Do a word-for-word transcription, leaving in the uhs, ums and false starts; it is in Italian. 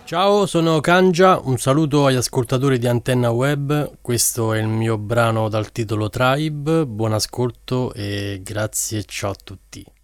Ciao, sono Kangia, un saluto agli ascoltatori di Antenna Web, questo è il mio brano dal titolo Tribe, buon ascolto e grazie, ciao a tutti.